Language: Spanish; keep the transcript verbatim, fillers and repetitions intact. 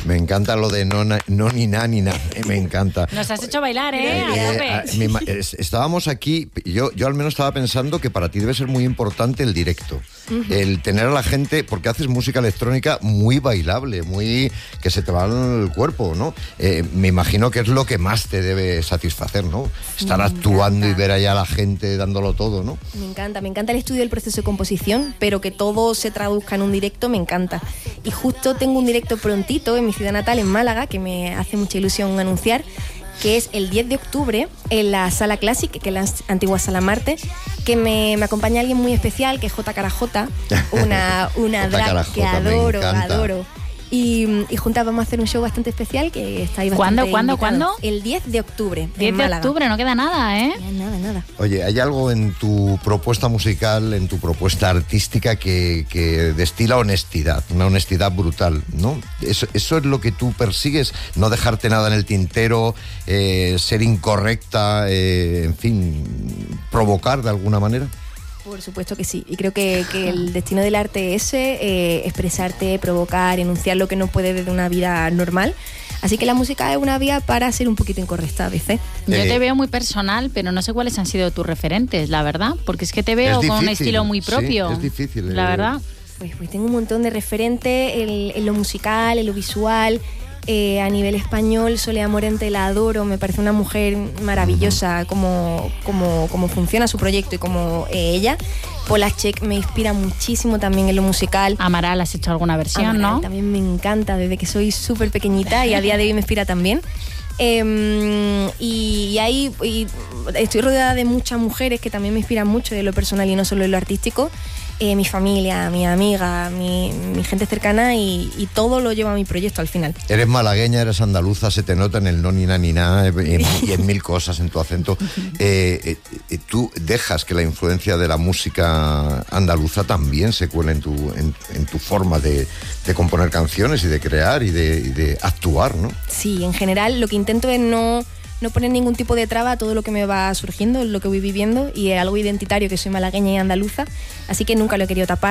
Me encanta lo de no, no ni na ni na, me encanta. Nos has hecho bailar, ¿eh? eh, A eh mi, estábamos aquí, yo, yo al menos estaba pensando que para ti debe ser muy importante el directo. Uh-huh. El tener a la gente, porque haces música electrónica muy bailable, muy que se te va el cuerpo, ¿no? Eh, me imagino que es lo que más te debe satisfacer, ¿no? Estar me actuando encanta. Y ver allá a la gente dándolo todo, ¿no? Me encanta, me encanta el estudio del proceso de composición, pero que todo se traduzca en un directo me encanta. Y justo tengo un directo prontito en mi ciudad natal, en Málaga, que me hace mucha ilusión anunciar, que es el diez de octubre en la Sala Classic, que es la antigua Sala Marte, que me, me acompaña alguien muy especial, que es J. Carajota, una, una drag que adoro, adoro. Y, y juntas vamos a hacer un show bastante especial que está ahí bastante ¿Cuándo, cuándo, invitado. cuándo? El diez de octubre. diez de octubre, no queda nada, ¿eh? No, nada, nada. Oye, ¿hay algo en tu propuesta musical, en tu propuesta artística que, que destila honestidad? Una honestidad brutal, ¿no? Eso, eso es lo que tú persigues, no dejarte nada en el tintero, eh, ser incorrecta, eh, en fin, provocar de alguna manera. Por supuesto que sí, y creo que, que el destino del arte es ese, eh, expresarte, provocar, enunciar lo que no puede de una vida normal. Así que la música es una vía para ser un poquito incorrecta a veces. Yo te veo muy personal, pero no sé cuáles han sido tus referentes, la verdad, porque es que te veo con un estilo muy propio. Sí, es difícil. La eh. verdad. Pues, pues tengo un montón de referentes en, en lo musical, en lo visual. Eh, a nivel español, Soledad Morente la adoro, me parece una mujer maravillosa, uh-huh. como, como, como funciona su proyecto y como eh, ella. Polacek me inspira muchísimo también en lo musical. Amaral, has hecho alguna versión, Amaral, ¿no? También me encanta, desde que soy súper pequeñita y a día de hoy me inspira también. Eh, y, y ahí y estoy rodeada de muchas mujeres que también me inspiran mucho de lo personal y no solo en lo artístico. Eh, mi familia, mi amiga, mi, mi gente cercana y, y todo lo lleva a mi proyecto al final. Eres malagueña, eres andaluza, se te nota en el no ni na ni na y en, y en mil cosas en tu acento. Eh, eh, ¿Tú dejas que la influencia de la música andaluza también se cuele en tu, en, en tu forma de, de componer canciones y de crear y de, y de actuar, ¿no? Sí, en general lo que intento es no... no poner ningún tipo de traba a todo lo que me va surgiendo, lo que voy viviendo, y es algo identitario, que soy malagueña y andaluza, así que nunca lo he querido tapar.